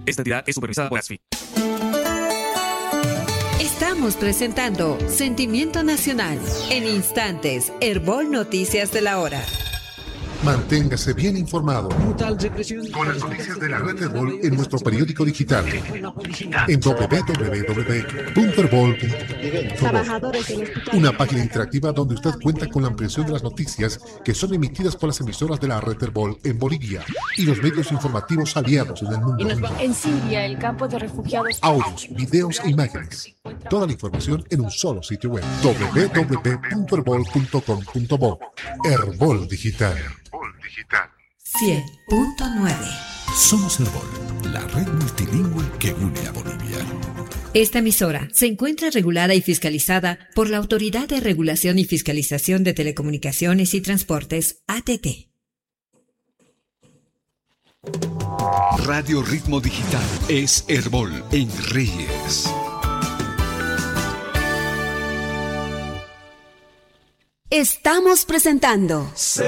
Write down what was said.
Esta entidad es supervisada por ASFI. Estamos presentando Sentimiento Nacional. En instantes, Herbol Noticias de la Hora. Manténgase bien informado con las noticias de la red Herbol en nuestro periódico digital en www.herbol.com. Una página interactiva donde usted cuenta con la ampliación de las noticias que son emitidas por las emisoras de la red Herbol en Bolivia y los medios informativos aliados en el mundo. En Siria, el campo de refugiados. Audios, videos e imágenes. Toda la información en un solo sitio web: www.herbol.com.bo. Herbol Digital. 100.9. Somos Herbol, la red multilingüe que une a Bolivia. Esta emisora se encuentra regulada y fiscalizada por la Autoridad de Regulación y Fiscalización de Telecomunicaciones y Transportes, ATT. Radio Ritmo Digital es Herbol en Reyes. Estamos presentando